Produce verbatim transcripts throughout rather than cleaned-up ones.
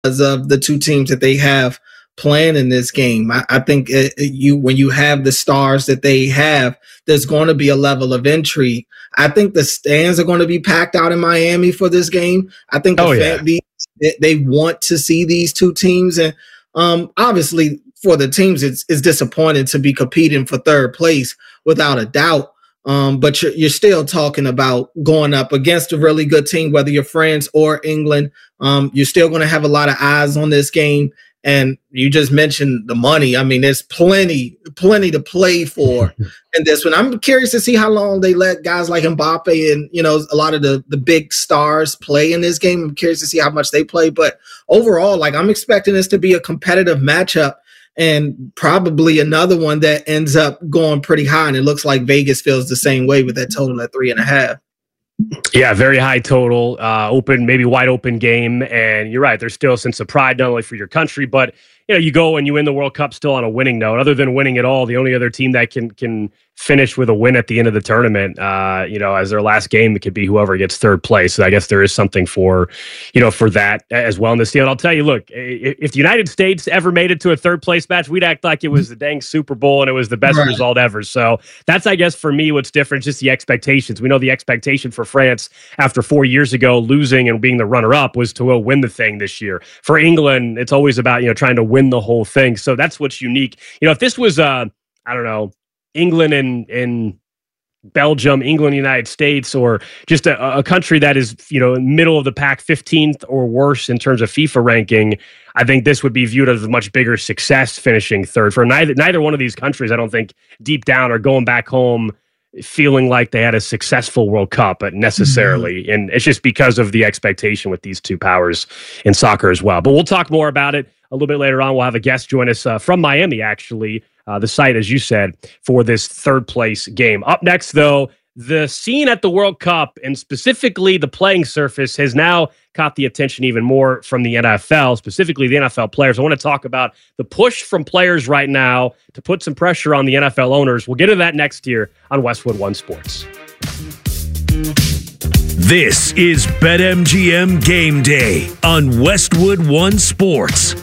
of the two teams that they have playing in this game. I, I think it, it, you when you have the stars that they have, there's going to be a level of intrigue. I think the stands are going to be packed out in Miami for this game. I think the oh, fan, yeah. the, they want to see these two teams, and um, obviously for the teams, it's, it's disappointing to be competing for third place without a doubt. Um, but you're, you're still talking about going up against a really good team, whether you're France or England. Um, you're still going to have a lot of eyes on this game. And you just mentioned the money. I mean, there's plenty, plenty to play for in this one. I'm curious to see how long they let guys like Mbappe and, you know, a lot of the, the big stars play in this game. I'm curious to see how much they play. But overall, like, I'm expecting this to be a competitive matchup and probably another one that ends up going pretty high. And it looks like Vegas feels the same way with that total at three and a half. Yeah, very high total, uh, open, maybe wide open game. And you're right, there's still a sense of pride, not only for your country, but you know, you go and you win the World Cup still on a winning note. Other than winning it all, the only other team that can can finish with a win at the end of the tournament, uh, you know, as their last game, it could be whoever gets third place. So I guess there is something for, you know, for that as well in this deal. And I'll tell you, look, if the United States ever made it to a third place match, we'd act like it was the dang Super Bowl and it was the best right. result ever. So that's, I guess, for me, what's different, just the expectations. We know the expectation for France after four years ago losing and being the runner-up was to uh, win the thing this year. For England, it's always about, you know, trying to win the whole thing. So that's what's unique. You know, if this was, uh, I don't know, England and, and Belgium, England, United States, or just a, a country that is, you know, middle of the pack, fifteenth or worse in terms of FIFA ranking, I think this would be viewed as a much bigger success finishing third. For neither neither one of these countries, I don't think deep down are going back home feeling like they had a successful World Cup, but necessarily. Mm-hmm. And it's just because of the expectation with these two powers in soccer as well. But we'll talk more about it a little bit later on. We'll have a guest join us uh, from Miami, actually, uh, the site, as you said, for this third place game. Up next, though, the scene at the World Cup, and specifically the playing surface, has now caught the attention even more from the N F L, specifically the N F L players. I want to talk about the push from players right now to put some pressure on the N F L owners. We'll get to that next year on Westwood One Sports. This is BetMGM Game Day on Westwood One Sports.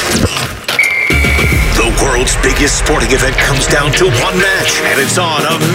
The world's biggest sporting event comes down to one match, and it's on a